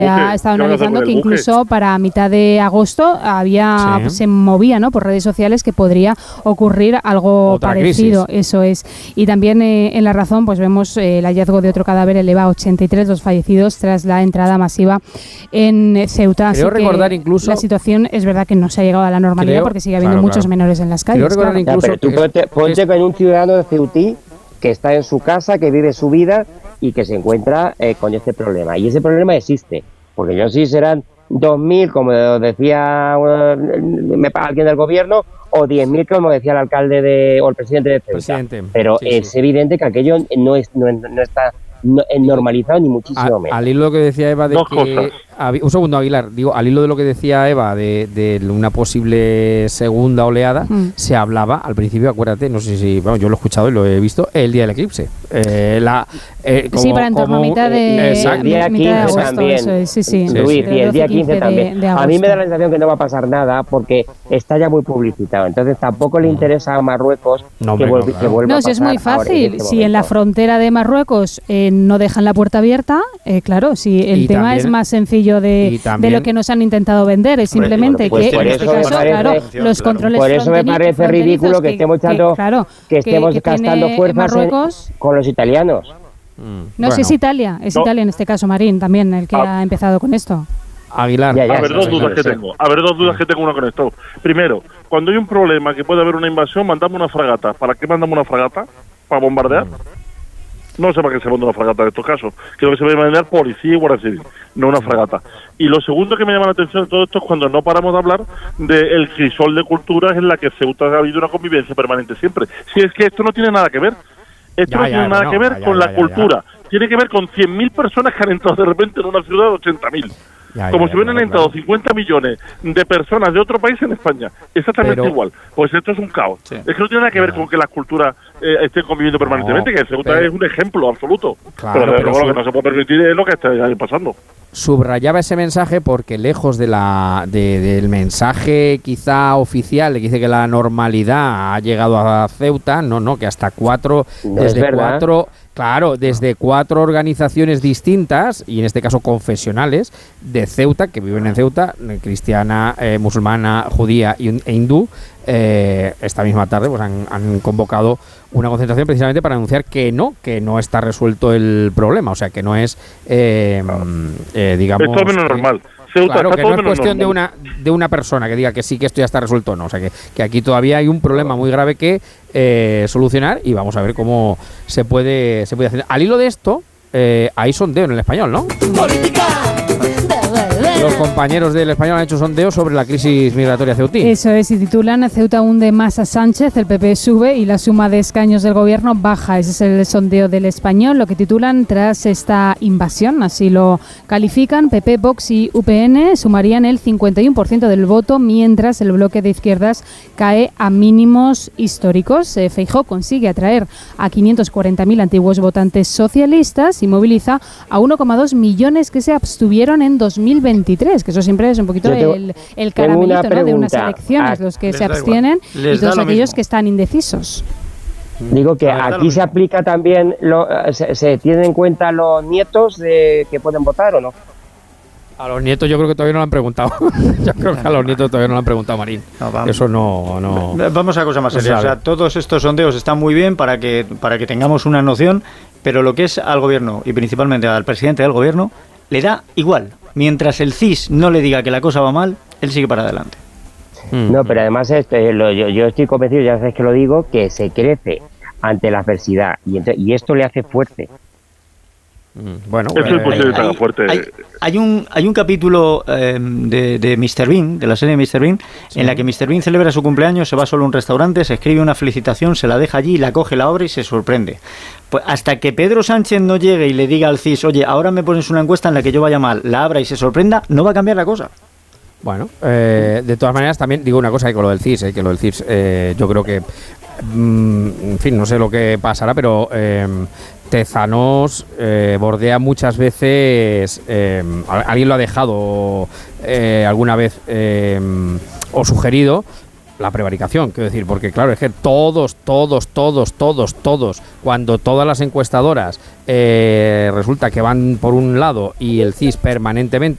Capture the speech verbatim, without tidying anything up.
ha estado analizando que incluso para mitad de agosto había sí. se movía, ¿no?, por redes sociales que podría ocurrir algo Otra parecido, crisis. Eso es. Y también eh, en La Razón pues vemos eh, el hallazgo de otro cadáver eleva a ochenta y tres los fallecidos tras la entrada masiva en Ceuta. Creo Así recordar que incluso la situación es verdad que no se ha llegado a la normalidad creo, porque sigue habiendo claro, muchos claro. menores en las calles. Creo recordar claro. incluso ya, pero tú ponte, ponte con un ciudadano de Ceutí que está en su casa, que vive su vida y que se encuentra eh, con este problema. Y ese problema existe, porque yo no sé si serán dos mil, como decía uh, alguien del gobierno, o diez mil, como decía el alcalde de, o el presidente de Ceuta. Presidente. Pero sí, es sí. evidente que aquello no, es, no, no está no, normalizado ni muchísimo a, menos. Al hilo de lo que decía Eva de Dos que... cosas. Un segundo, Aguilar. Digo, al hilo de lo que decía Eva de, de una posible segunda oleada, mm. se hablaba al principio, acuérdate, no sé si, bueno, yo lo he escuchado y lo he visto, el día del eclipse. Eh, la, eh, como, sí, para en torno a mitad de, eh, el día quince de agosto, también. Eso es, sí, sí. Luis, sí, y el día quince también. De, de a mí me da la sensación que no va a pasar nada porque está ya muy publicitado. Entonces tampoco le interesa a Marruecos no, que, hombre, vuelva, no, que vuelva no, a pasar. No, si es muy fácil. En este si momento. En la frontera de Marruecos eh, no dejan la puerta abierta, eh, claro, si el y tema también, es más sencillo de, de lo que nos han intentado vender, es simplemente pues, que por en este eso caso, parece, claro, claro, los controles por eso me parece ridículo que, que estemos echando, que, claro, que estemos que, que gastando fuerzas en, con los italianos. Mm, no, bueno. si es Italia, es no. Italia en este caso, Marín, también el que ah. ha empezado con esto. Aguilar. Ya, ya, a ver, dos dudas que tengo. A ver, dos dudas que tengo una con esto. Primero, cuando hay un problema que puede haber una invasión, mandamos una fragata. ¿Para qué mandamos una fragata? ¿Para bombardear? No sé para qué se manda una fragata en estos casos. Creo que se debe mandar policía y guardia civil, no una fragata. Y lo segundo que me llama la atención de todo esto es cuando no paramos de hablar del crisol de culturas en la que Ceuta ha habido una convivencia permanente siempre. Si es que esto no tiene nada que ver. Esto ya, no ya, tiene nada no, que ver ya, con ya, la ya, cultura. Ya. Tiene que ver con cien mil personas que han entrado de repente en una ciudad de ochenta mil. Ya, Como ya, si hubieran claro, entrado claro. cincuenta millones de personas de otro país en España. Exactamente pero, igual. Pues esto es un caos. Sí. Es que no tiene nada que ver ya. con que las culturas eh, estén conviviendo permanentemente, no, que Ceuta pero, es un ejemplo absoluto. Claro, pero, pero pero sub... lo que no se puede permitir es lo que está pasando. Subrayaba ese mensaje porque lejos de la de, del mensaje quizá oficial, que dice que la normalidad ha llegado a Ceuta, no, no, que hasta cuatro, no desde cuatro... Claro, desde cuatro organizaciones distintas, y en este caso confesionales, de Ceuta, que viven en Ceuta, cristiana, eh, musulmana, judía y, e hindú, eh, esta misma tarde pues han, han convocado una concentración precisamente para anunciar que no, que no está resuelto el problema, o sea, que no es, eh, eh, digamos... Es todo menos normal. Ceuta, claro, que no es cuestión de una de una persona que diga que sí, que esto ya está resuelto o no. O sea, que, que aquí todavía hay un problema muy grave que eh, solucionar y vamos a ver cómo se puede se puede hacer. Al hilo de esto, eh, hay sondeo en el Español, ¿no? ¡Política! Los compañeros del Español han hecho sondeo sobre la crisis migratoria ceutí. Eso es, y titulan: Ceuta hunde más a Sánchez, el P P sube y la suma de escaños del gobierno baja. Ese es el sondeo del Español, lo que titulan: tras esta invasión, así lo califican. P P, Vox y U P N sumarían el cincuenta y uno por ciento del voto, mientras el bloque de izquierdas cae a mínimos históricos. Eh, Feijóo consigue atraer a quinientos cuarenta mil antiguos votantes socialistas y moviliza a uno coma dos millones que se abstuvieron en dos mil veintitrés, que eso siempre es un poquito tengo, el, el caramelito, ¿no?, de unas elecciones, ah, los que se abstienen y todos aquellos mismo. que están indecisos. Digo que aquí se aplica también, lo, se, se tienen en cuenta los nietos de que pueden votar, ¿o no? A los nietos yo creo que todavía no lo han preguntado. Yo creo que a los nietos todavía no lo han preguntado, Marín. No, Eso no, no... Vamos a cosa más seria. O sea, todos estos sondeos están muy bien para que, para que tengamos una noción, pero lo que es al gobierno, y principalmente al presidente del gobierno, le da igual. Mientras el C I S no le diga que la cosa va mal, él sigue para adelante. No, pero además este, lo, yo, yo estoy convencido, ya sabes que lo digo, que se crece ante la adversidad y, entre, y esto le hace fuerte. Bueno, eso eh, es posible hay, fuerte. Hay, hay un hay un capítulo eh, de, de míster Bean, de la serie míster Bean, sí. en la que míster Bean celebra su cumpleaños, se va solo a un restaurante, se escribe una felicitación, se la deja allí, la coge, la abre y se sorprende. Pues hasta que Pedro Sánchez no llegue y le diga al C I S, oye, ahora me pones una encuesta en la que yo vaya mal, la abra y se sorprenda, no va a cambiar la cosa. Bueno, eh, de todas maneras también digo una cosa que con lo del C I S, eh, que lo del C I S eh, yo creo que, mm, en fin, no sé lo que pasará, pero eh, Tezanos eh, bordea muchas veces, eh, alguien lo ha dejado eh, alguna vez eh, o sugerido, la prevaricación, quiero decir, porque claro, es que todos, todos, todos, todos, todos, cuando todas las encuestadoras eh, resulta que van por un lado y el C I S permanentemente